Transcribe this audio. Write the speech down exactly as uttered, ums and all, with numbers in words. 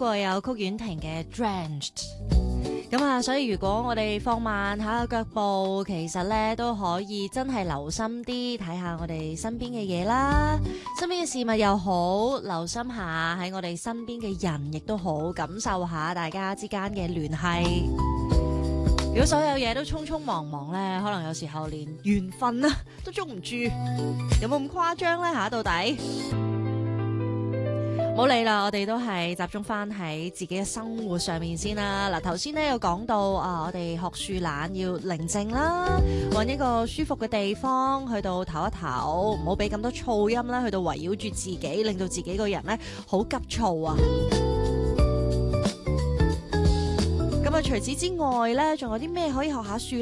過有曲婉婷嘅 Drenched。咁啊，所以如果我哋放慢下個腳步，其實咧都可以真係留心啲睇下我哋身邊嘅嘢啦，身邊嘅事物又好，留心下喺我哋身邊嘅人亦都好，感受下大家之間嘅聯繫。如果所有嘢都匆匆忙忙咧，可能有時候連緣分啊都捉唔住，有冇咁誇張咧吓？到底？冇理啦，我哋都係集中翻喺自己嘅生活上面先啦。嗱，頭先咧有講到啊，我哋學樹懶要寧靜啦，揾一個舒服嘅地方去到唞一唞，唔好俾咁多噪音啦，去到圍繞住自己，令到自己個人咧好急躁啊。咁啊，除此之外咧，仲有啲咩可以學下樹